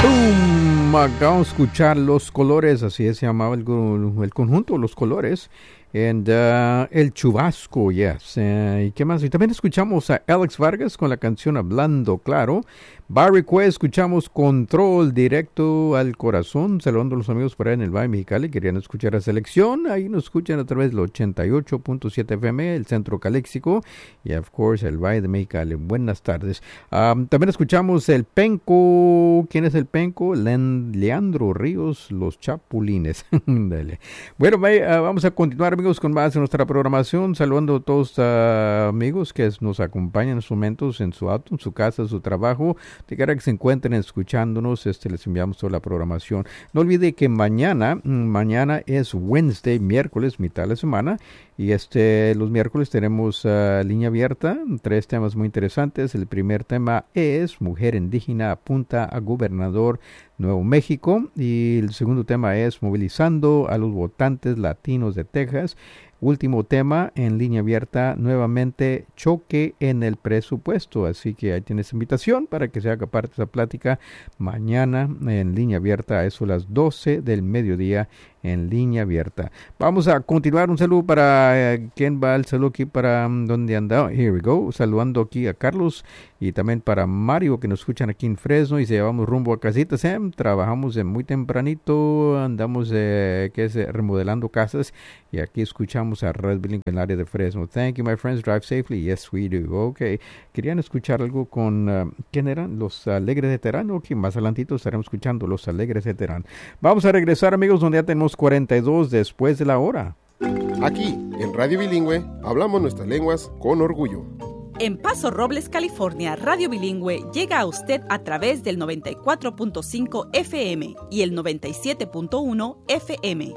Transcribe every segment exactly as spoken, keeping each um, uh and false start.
Boom, acabamos de escuchar Los Colores, así se llamaba el, el conjunto, Los Colores. And, uh, El Chubasco, yes. Uh, ¿Y qué más? Y también escuchamos a Alex Vargas con la canción Hablando Claro. Barry Quest, escuchamos Control Directo al Corazón. Saludando a los amigos por ahí en el Valle Mexicali. Querían escuchar a Selección. Ahí nos escuchan a través del ochenta y ocho punto siete F M, el Centro Caléxico. Y, of course, el Valle de Mexicali. Buenas tardes. Um, también escuchamos el Penco. ¿Quién es el Penco? Len- Leandro Ríos, Los Chapulines. Dale. Bueno, uh, vamos a continuar, amigos, con más de nuestra programación, saludando a todos uh, amigos que nos acompañan en estos momentos en su auto, en su casa, en su trabajo, de cara que se encuentren escuchándonos, este les enviamos toda la programación. No olvide que mañana, mañana es Wednesday, miércoles, mitad de la semana, y este los miércoles tenemos uh, línea abierta, tres temas muy interesantes. El primer tema es Mujer Indígena apunta a gobernador Nuevo México, y el segundo tema es Movilizando a los votantes latinos de Texas. Último tema en línea abierta, nuevamente choque en el presupuesto. Así que ahí tienes invitación para que se haga parte de esa plática mañana en línea abierta a eso las doce del mediodía en línea abierta. Vamos a continuar. Un saludo para uh, ¿quién va el saludo aquí para um, dónde anda? Here we go. Saludando aquí a Carlos y también para Mario que nos escuchan aquí en Fresno y se llevamos rumbo a casita. Sam, trabajamos de muy tempranito, andamos eh, que es eh, remodelando casas y aquí escuchamos a Red Billing en el área de Fresno. Thank you, my friends. Drive safely. Yes, we do. Okay. Querían escuchar algo con uh, ¿quién eran? Los Alegres de Terán. Ok, más adelantito estaremos escuchando Los Alegres de Terán. Vamos a regresar, amigos, donde ya tenemos cuarenta y dos después de la hora. Aquí, en Radio Bilingüe, hablamos nuestras lenguas con orgullo. En Paso Robles, California, Radio Bilingüe llega a usted a través del noventa y cuatro punto cinco F M y el noventa y siete punto uno F M.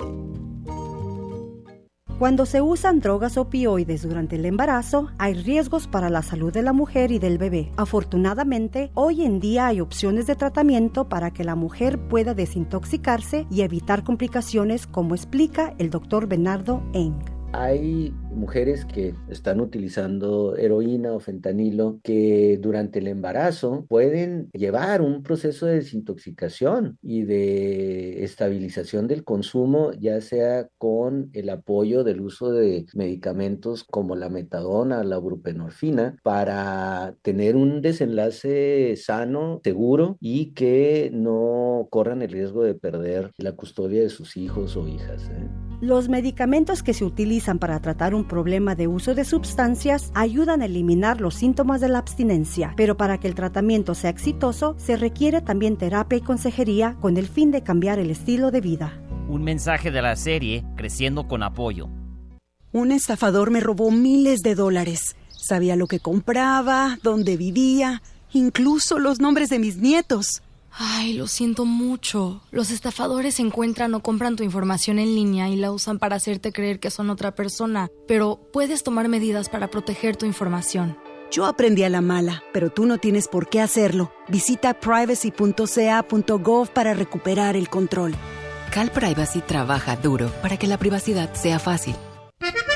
Cuando se usan drogas opioides durante el embarazo, hay riesgos para la salud de la mujer y del bebé. Afortunadamente, hoy en día hay opciones de tratamiento para que la mujer pueda desintoxicarse y evitar complicaciones, como explica el doctor Bernardo Eng. Hay mujeres que están utilizando heroína o fentanilo que durante el embarazo pueden llevar un proceso de desintoxicación y de estabilización del consumo, ya sea con el apoyo del uso de medicamentos como la metadona, la buprenorfina, para tener un desenlace sano, seguro y que no corran el riesgo de perder la custodia de sus hijos o hijas, ¿eh? Los medicamentos que se utilizan para tratar un problema de uso de sustancias ayudan a eliminar los síntomas de la abstinencia, pero para que el tratamiento sea exitoso, se requiere también terapia y consejería con el fin de cambiar el estilo de vida. Un mensaje de la serie Creciendo con Apoyo. Un estafador me robó miles de dólares. Sabía lo que compraba, dónde vivía, incluso los nombres de mis nietos. Ay, lo siento mucho. Los estafadores encuentran o compran tu información en línea y la usan para hacerte creer que son otra persona, pero puedes tomar medidas para proteger tu información. Yo aprendí a la mala, pero tú no tienes por qué hacerlo. Visita privacy punto c a punto gov para recuperar el control. CalPrivacy trabaja duro para que la privacidad sea fácil.